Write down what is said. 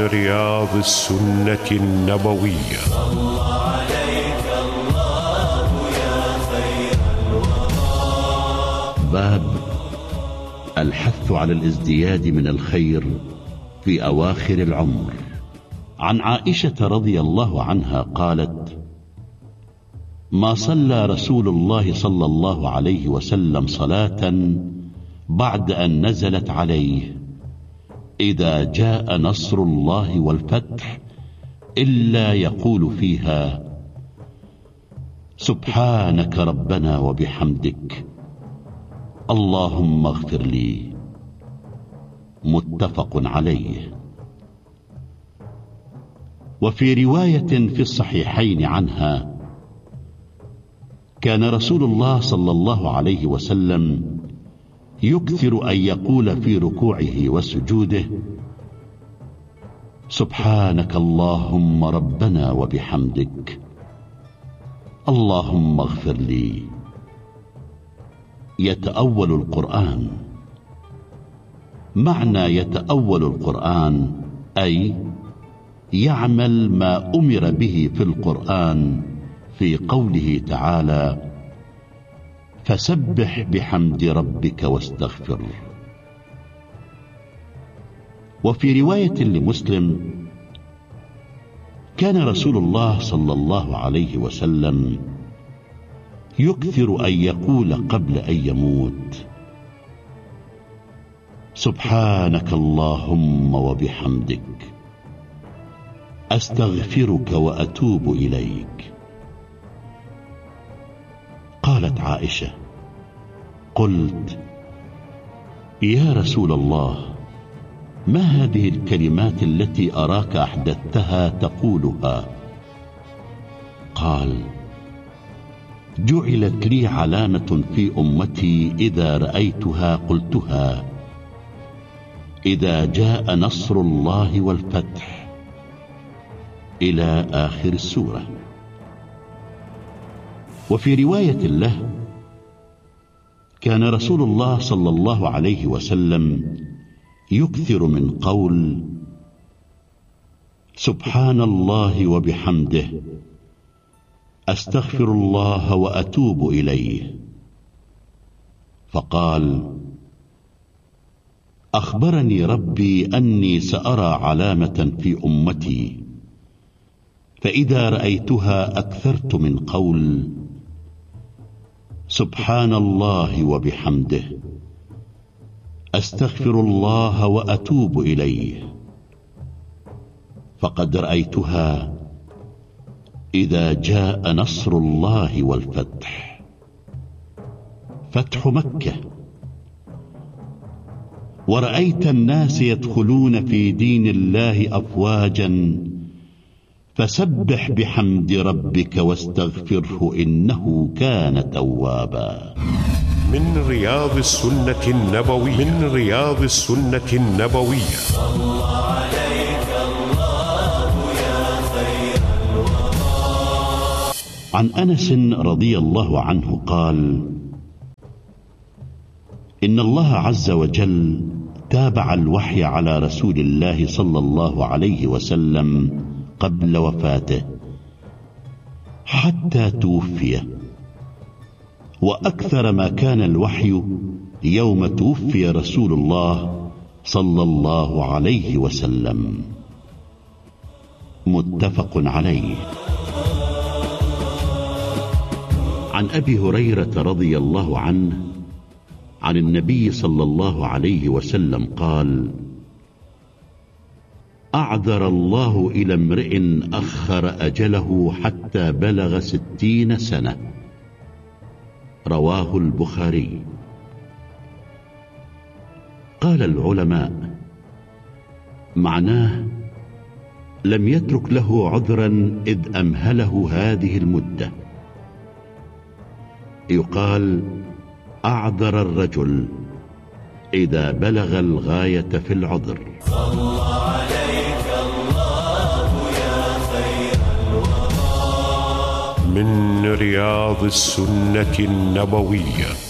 رياض السنة النبوية. صلى عليك الله يا خير الورى. باب الحث على الازدياد من الخير في أواخر العمر. عن عائشة رضي الله عنها قالت: ما صلى رسول الله صلى الله عليه وسلم صلاة بعد أن نزلت عليه: إذا جاء نصر الله والفتح، إلا يقول فيها: سبحانك ربنا وبحمدك، اللهم اغفر لي. متفق عليه. وفي رواية في الصحيحين عنها: كان رسول الله صلى الله عليه وسلم يكثر أن يقول في ركوعه وسجوده: سبحانك اللهم ربنا وبحمدك، اللهم اغفر لي. يتأول القرآن. معنى يتأول القرآن أي يعمل ما أمر به في القرآن في قوله تعالى: فسبح بحمد ربك واستغفر. وفي رواية لمسلم: كان رسول الله صلى الله عليه وسلم يكثر أن يقول قبل أن يموت: سبحانك اللهم وبحمدك، أستغفرك وأتوب إليك. قالت عائشة: قلت: يا رسول الله، ما هذه الكلمات التي أراك أحدثتها تقولها؟ قال: جعلت لي علامة في أمتي إذا رأيتها قلتها: إذا جاء نصر الله والفتح، إلى آخر السورة. وفي رواية له: كان رسول الله صلى الله عليه وسلم يكثر من قول: سبحان الله وبحمده، أستغفر الله وأتوب إليه. فقال: أخبرني ربي أني سأرى علامة في أمتي، فإذا رأيتها أكثرت من قول سبحان الله وبحمده، أستغفر الله وأتوب إليه. فقد رأيتها إذا جاء نصر الله والفتح، فتح مكة، ورأيت الناس يدخلون في دين الله أفواجا، فسبح بحمد ربك واستغفره إنه كان توابا. من رياض السنة النبوية. من رياض السنة النبوية. صلى عليك الله يا خير الورى. عن أنس رضي الله عنه قال: إن الله عز وجل تابع الوحي على رسول الله صلى الله عليه وسلم قبل وفاته حتى توفي، وأكثر ما كان الوحي يوم توفي رسول الله صلى الله عليه وسلم. متفق عليه. عن أبي هريرة رضي الله عنه عن النبي صلى الله عليه وسلم قال: أعذر الله إلى امرئ أخر أجله حتى بلغ 60 سنة. رواه البخاري. قال العلماء: معناه لم يترك له عذرا إذ أمهله هذه المدة. يقال: أعذر الرجل إذا بلغ الغاية في العذر. صلى عليك الله يا خير الورى. من رياض السنة النبوية.